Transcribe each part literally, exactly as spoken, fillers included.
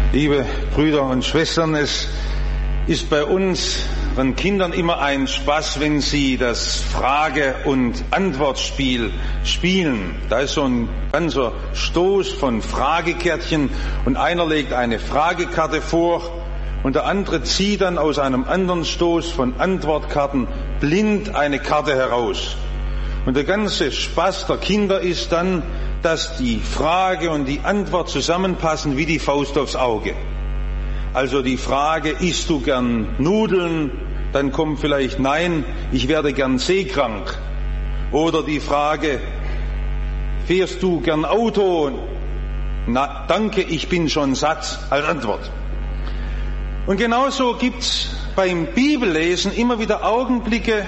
Liebe Brüder und Schwestern, es ist bei unseren Kindern immer ein Spaß, wenn sie das Frage- und Antwortspiel spielen. Da ist so ein ganzer Stoß von Fragekärtchen und einer legt eine Fragekarte vor und der andere zieht dann aus einem anderen Stoß von Antwortkarten blind eine Karte heraus. Und der ganze Spaß der Kinder ist dann, dass die Frage und die Antwort zusammenpassen wie die Faust aufs Auge. Also die Frage, isst du gern Nudeln? Dann kommt vielleicht nein, ich werde gern seekrank. Oder die Frage, fährst du gern Auto? Na, danke, ich bin schon satt, als Antwort. Und genauso gibt's beim Bibellesen immer wieder Augenblicke,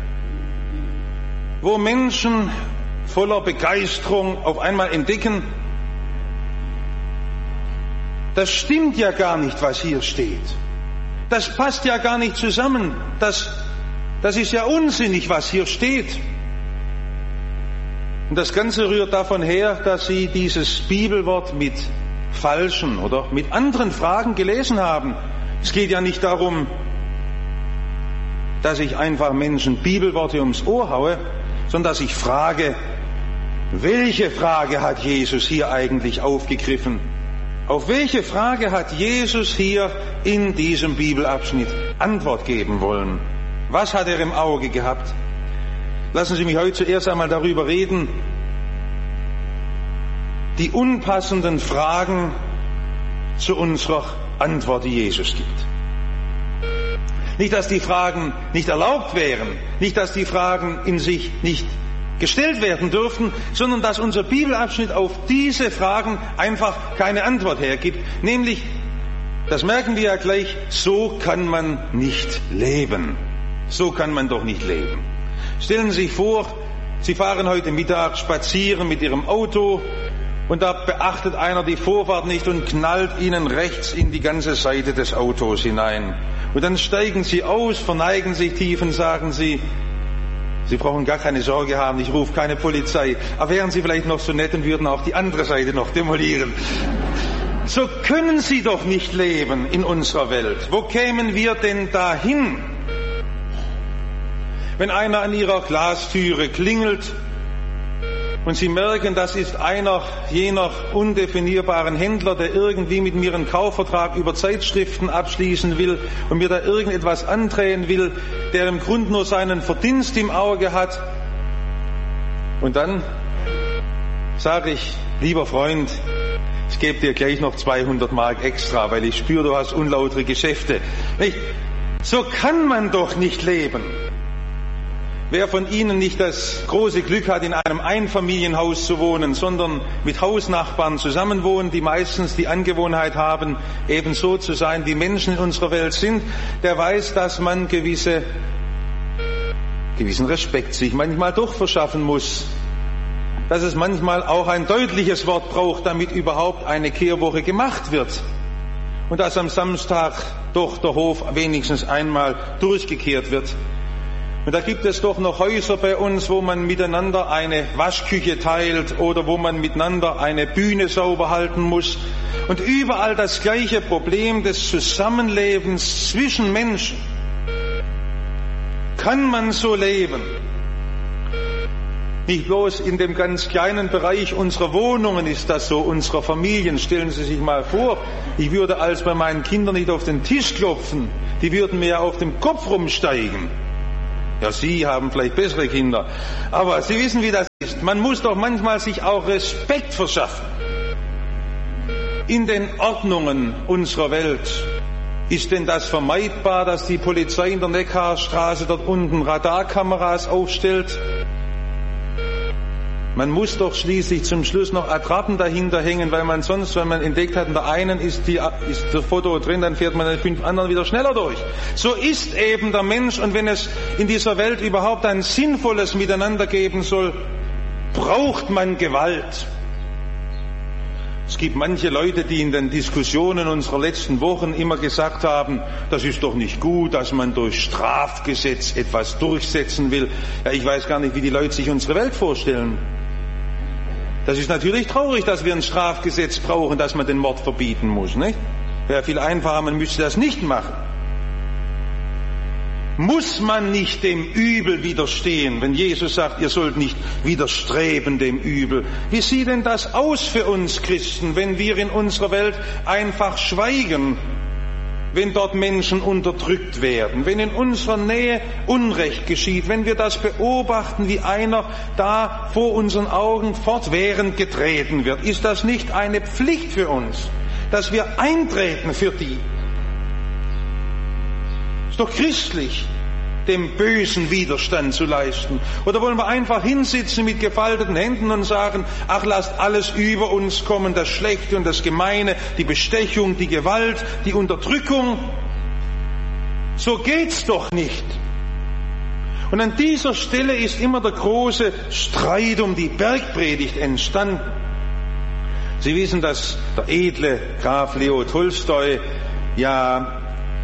wo Menschen voller Begeisterung auf einmal entdecken, das stimmt ja gar nicht, was hier steht. Das passt ja gar nicht zusammen. Das, das ist ja unsinnig, was hier steht. Und das Ganze rührt davon her, dass sie dieses Bibelwort mit falschen oder mit anderen Fragen gelesen haben. Es geht ja nicht darum, dass ich einfach Menschen Bibelworte ums Ohr haue, sondern dass ich frage, welche Frage hat Jesus hier eigentlich aufgegriffen? Auf welche Frage hat Jesus hier in diesem Bibelabschnitt Antwort geben wollen? Was hat er im Auge gehabt? Lassen Sie mich heute zuerst einmal darüber reden, die unpassenden Fragen zu unserer Antwort, die Jesus gibt. Nicht, dass die Fragen nicht erlaubt wären, nicht, dass die Fragen in sich nicht gestellt werden dürfen, sondern dass unser Bibelabschnitt auf diese Fragen einfach keine Antwort hergibt. Nämlich, das merken wir ja gleich, so kann man nicht leben. So kann man doch nicht leben. Stellen Sie sich vor, Sie fahren heute Mittag spazieren mit Ihrem Auto und da beachtet einer die Vorfahrt nicht und knallt Ihnen rechts in die ganze Seite des Autos hinein. Und dann steigen Sie aus, verneigen sich tief und sagen Sie, Sie brauchen gar keine Sorge haben, ich rufe keine Polizei. Aber wären Sie vielleicht noch so nett und würden auch die andere Seite noch demolieren. So können Sie doch nicht leben in unserer Welt. Wo kämen wir denn dahin? Wenn einer an Ihrer Glastüre klingelt und Sie merken, das ist einer jener undefinierbaren Händler, der irgendwie mit mir einen Kaufvertrag über Zeitschriften abschließen will und mir da irgendetwas andrehen will, der im Grunde nur seinen Verdienst im Auge hat. Und dann sage ich, lieber Freund, ich gebe dir gleich noch zweihundert Mark extra, weil ich spüre, du hast unlautere Geschäfte. Nicht? So kann man doch nicht leben. Wer von Ihnen nicht das große Glück hat, in einem Einfamilienhaus zu wohnen, sondern mit Hausnachbarn zusammenwohnt, die meistens die Angewohnheit haben, eben so zu sein, wie Menschen in unserer Welt sind, der weiß, dass man gewisse, gewissen Respekt sich manchmal doch verschaffen muss. Dass es manchmal auch ein deutliches Wort braucht, damit überhaupt eine Kehrwoche gemacht wird. Und dass am Samstag doch der Hof wenigstens einmal durchgekehrt wird. Und da gibt es doch noch Häuser bei uns, wo man miteinander eine Waschküche teilt oder wo man miteinander eine Bühne sauber halten muss. Und überall das gleiche Problem des Zusammenlebens zwischen Menschen. Kann man so leben? Nicht bloß in dem ganz kleinen Bereich unserer Wohnungen ist das so, unserer Familien. Stellen Sie sich mal vor, ich würde als bei meinen Kindern nicht auf den Tisch klopfen, die würden mir ja auf dem Kopf rumsteigen. Ja, Sie haben vielleicht bessere Kinder, aber Sie wissen, wie das ist. Man muss doch manchmal sich auch Respekt verschaffen. In den Ordnungen unserer Welt ist denn das vermeidbar, dass die Polizei in der Neckarstraße dort unten Radarkameras aufstellt? Man muss doch schließlich zum Schluss noch Attrappen dahinter hängen, weil man sonst, wenn man entdeckt hat, in der einen ist, die, ist das Foto drin, dann fährt man in den fünf anderen wieder schneller durch. So ist eben der Mensch, und wenn es in dieser Welt überhaupt ein sinnvolles Miteinander geben soll, braucht man Gewalt. Es gibt manche Leute, die in den Diskussionen unserer letzten Wochen immer gesagt haben, das ist doch nicht gut, dass man durch Strafgesetz etwas durchsetzen will. Ja, ich weiß gar nicht, wie die Leute sich unsere Welt vorstellen. Das ist natürlich traurig, dass wir ein Strafgesetz brauchen, dass man den Mord verbieten muss, nicht? Wäre viel einfacher, man müsste das nicht machen. Muss man nicht dem Übel widerstehen, wenn Jesus sagt, ihr sollt nicht widerstreben dem Übel? Wie sieht denn das aus für uns Christen, wenn wir in unserer Welt einfach schweigen, wenn dort Menschen unterdrückt werden, wenn in unserer Nähe Unrecht geschieht, wenn wir das beobachten, wie einer da vor unseren Augen fortwährend getreten wird? Ist das nicht eine Pflicht für uns, dass wir eintreten für die? Ist doch christlich, dem Bösen Widerstand zu leisten. Oder wollen wir einfach hinsitzen mit gefalteten Händen und sagen, ach, lasst alles über uns kommen, das Schlechte und das Gemeine, die Bestechung, die Gewalt, die Unterdrückung? So geht's doch nicht. Und an dieser Stelle ist immer der große Streit um die Bergpredigt entstanden. Sie wissen, dass der edle Graf Leo Tolstoi ja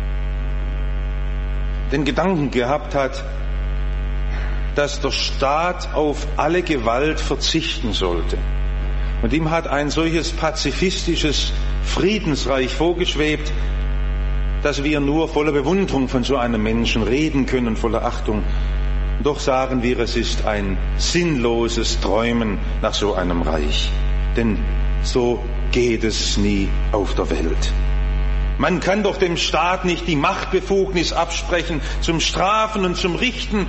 den Gedanken gehabt hat, dass der Staat auf alle Gewalt verzichten sollte. Und ihm hat ein solches pazifistisches Friedensreich vorgeschwebt, dass wir nur voller Bewunderung von so einem Menschen reden können, voller Achtung. Doch sagen wir, es ist ein sinnloses Träumen nach so einem Reich. Denn so geht es nie auf der Welt. Man kann doch dem Staat nicht die Machtbefugnis absprechen zum Strafen und zum Richten.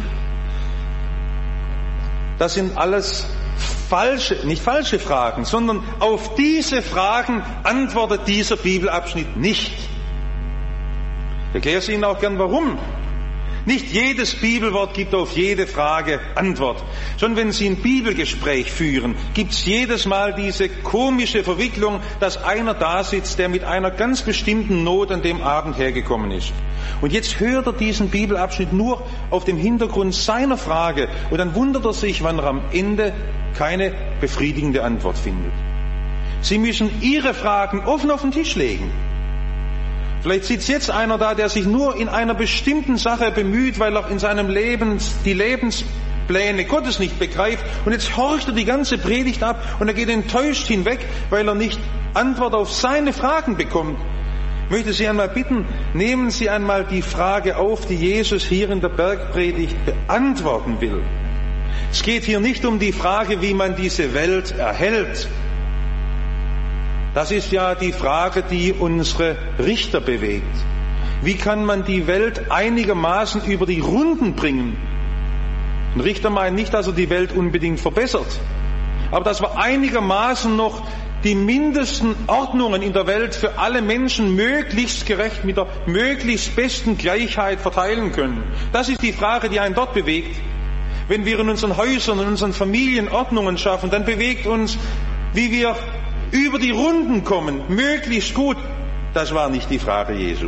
Das sind alles falsche, nicht falsche Fragen, sondern auf diese Fragen antwortet dieser Bibelabschnitt nicht. Ich erkläre es Ihnen auch gern, warum. Nicht jedes Bibelwort gibt auf jede Frage Antwort. Schon wenn Sie ein Bibelgespräch führen, gibt es jedes Mal diese komische Verwicklung, dass einer da sitzt, der mit einer ganz bestimmten Not an dem Abend hergekommen ist. Und jetzt hört er diesen Bibelabschnitt nur auf dem Hintergrund seiner Frage und dann wundert er sich, wann er am Ende keine befriedigende Antwort findet. Sie müssen Ihre Fragen offen auf den Tisch legen. Vielleicht sitzt jetzt einer da, der sich nur in einer bestimmten Sache bemüht, weil er in seinem Leben die Lebenspläne Gottes nicht begreift. Und jetzt horcht er die ganze Predigt ab und er geht enttäuscht hinweg, weil er nicht Antwort auf seine Fragen bekommt. Ich möchte Sie einmal bitten, nehmen Sie einmal die Frage auf, die Jesus hier in der Bergpredigt beantworten will. Es geht hier nicht um die Frage, wie man diese Welt erhält. Das ist ja die Frage, die unsere Richter bewegt. Wie kann man die Welt einigermaßen über die Runden bringen? Ein Richter meint nicht, dass er die Welt unbedingt verbessert, aber dass wir einigermaßen noch die mindesten Ordnungen in der Welt für alle Menschen möglichst gerecht mit der möglichst besten Gleichheit verteilen können. Das ist die Frage, die einen dort bewegt. Wenn wir in unseren Häusern, in unseren Familien Ordnungen schaffen, dann bewegt uns, wie wir über die Runden kommen, möglichst gut. Das war nicht die Frage Jesu.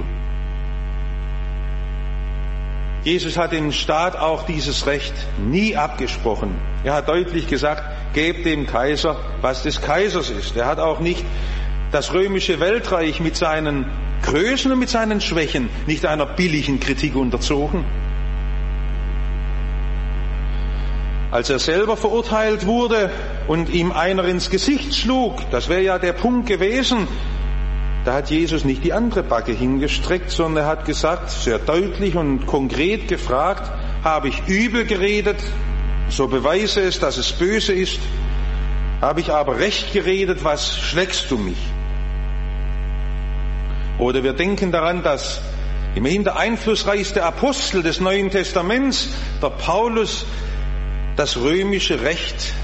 Jesus hat dem Staat auch dieses Recht nie abgesprochen. Er hat deutlich gesagt, gebt dem Kaiser, was des Kaisers ist. Er hat auch nicht das römische Weltreich mit seinen Größen und mit seinen Schwächen nicht einer billigen Kritik unterzogen. Als er selber verurteilt wurde und ihm einer ins Gesicht schlug, das wäre ja der Punkt gewesen, da hat Jesus nicht die andere Backe hingestreckt, sondern er hat gesagt, sehr deutlich und konkret gefragt, habe ich übel geredet, so beweise es, dass es böse ist, habe ich aber recht geredet, was schlägst du mich? Oder wir denken daran, dass immerhin der einflussreichste Apostel des Neuen Testaments, der Paulus, das römische Recht